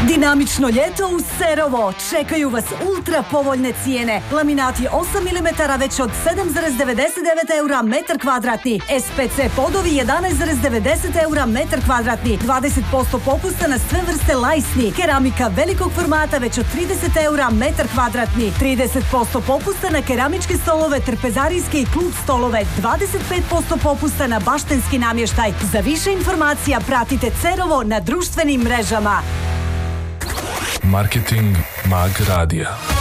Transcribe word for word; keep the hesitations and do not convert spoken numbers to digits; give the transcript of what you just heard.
Dinamično ljeto u Cerovo. Čekaju vas ultra povoljne cijene. Laminati osam milimetara već od sedam zarez devedeset devet eura metar kvadratni. S P C podovi jedanaest zarez devedeset eura metar kvadratni. dvadeset posto popusta na sve vrste lajsni. Keramika velikog formata već od trideset eura metar kvadratni. trideset posto popusta na keramičke stolove, trpezarijske i klub stolove. dvadeset pet posto popusta na baštenski namještaj. Za više informacija pratite Cerovo na društvenim mrežama. Marketing Mag Radija.